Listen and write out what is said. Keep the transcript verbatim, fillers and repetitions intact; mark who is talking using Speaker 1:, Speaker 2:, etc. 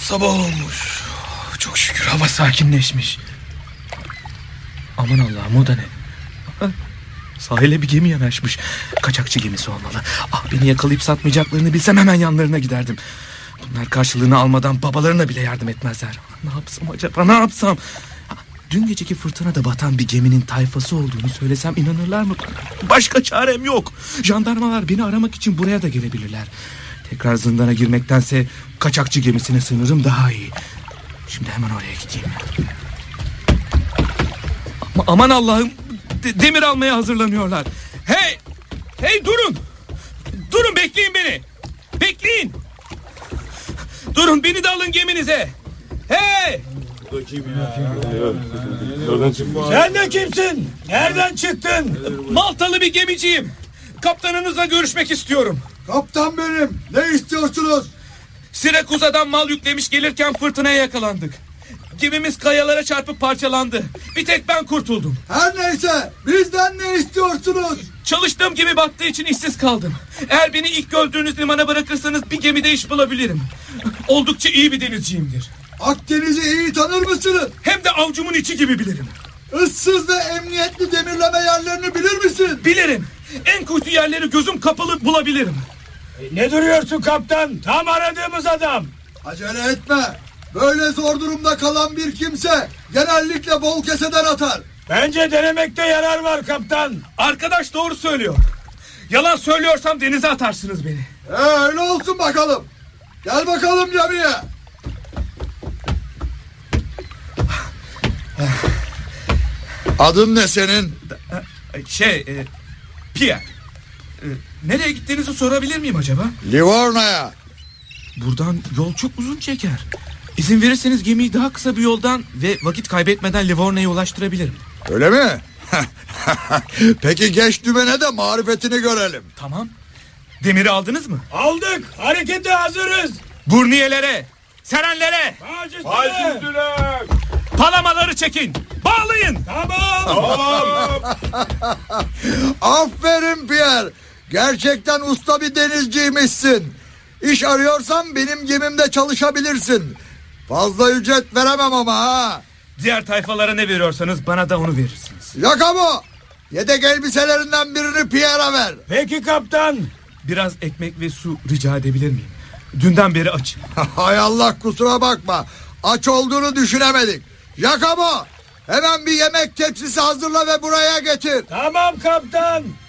Speaker 1: Sabah olmuş. Çok şükür hava sakinleşmiş. Aman Allah'ım, o da ne? Sahile bir gemi yanaşmış. Kaçakçı gemisi olmalı. Ah, beni yakalayıp satmayacaklarını bilsem hemen yanlarına giderdim. Bunlar karşılığını almadan babalarına bile yardım etmezler. Ne yapsam acaba, ne yapsam? Dün geceki fırtınada batan bir geminin tayfası olduğunu söylesem inanırlar mı bana? Başka çarem yok. Jandarmalar beni aramak için buraya da gelebilirler. Tekrar zindana girmektense kaçakçı gemisine sığınırım daha iyi. Şimdi hemen oraya gideyim. Ama, aman Allah'ım, de, demir almaya hazırlanıyorlar. Hey! Hey, durun! Durun, bekleyin beni! Bekleyin! Durun, beni de alın geminize! Hey!
Speaker 2: Sen de kimsin? Nereden çıktın?
Speaker 1: Maltalı bir gemiciyim. Kaptanınızla görüşmek istiyorum.
Speaker 3: Kaptan benim. Ne istiyorsunuz?
Speaker 1: Sirakuza'dan mal yüklemiş gelirken fırtınaya yakalandık. Gemimiz kayalara çarpıp parçalandı. Bir tek ben kurtuldum.
Speaker 3: Her neyse, bizden ne istiyorsunuz?
Speaker 1: Çalıştığım gemi battığı için işsiz kaldım. Eğer beni ilk gördüğünüz limana bırakırsanız bir gemide iş bulabilirim. Oldukça iyi bir denizciyimdir.
Speaker 3: Akdeniz'i iyi tanır mısınız?
Speaker 1: Hem de avucumun içi gibi bilirim.
Speaker 3: Issız ve emniyetli demirleme yerlerini bilir misin?
Speaker 1: Bilirim. En kuytu yerleri gözüm kapalı bulabilirim.
Speaker 2: E, ne duruyorsun kaptan? Tam aradığımız adam.
Speaker 3: Acele etme. Böyle zor durumda kalan bir kimse genellikle bol keseden atar.
Speaker 2: Bence denemekte yarar var kaptan.
Speaker 1: Arkadaş doğru söylüyor. Yalan söylüyorsam denize atarsınız beni.
Speaker 3: Ee, öyle olsun bakalım. Gel bakalım gemiye. Adın ne senin?
Speaker 1: Şey, e, Pierre. E, nereye gittiğinizi sorabilir miyim acaba?
Speaker 3: Livorno'ya.
Speaker 1: Buradan yol çok uzun çeker. İzin verirseniz gemiyi daha kısa bir yoldan ve vakit kaybetmeden Livorno'ya ulaştırabilirim.
Speaker 3: Öyle mi? Peki geç dümene de marifetini görelim.
Speaker 1: Tamam. Demiri aldınız mı?
Speaker 2: Aldık. Harekete hazırız.
Speaker 1: Burniyelere, serenlere,
Speaker 2: Baş üstüne.
Speaker 1: palamaları çekin. Bağlayın.
Speaker 2: Tamam.
Speaker 3: Aferin Pierre. Gerçekten usta bir denizciymişsin. İş arıyorsan benim gemimde çalışabilirsin. Fazla ücret veremem ama ha.
Speaker 1: Diğer tayfalara ne veriyorsanız bana da onu verirsiniz.
Speaker 3: Yakamo. Yedek elbiselerinden birini Pierre'a ver.
Speaker 2: Peki kaptan.
Speaker 1: Biraz ekmek ve su rica edebilir miyim? Dünden beri açım.
Speaker 3: Hay Allah, kusura bakma. Aç olduğunu düşünemedik. Yakamo. Hemen bir yemek tepsisi hazırla ve buraya getir.
Speaker 2: Tamam kaptan.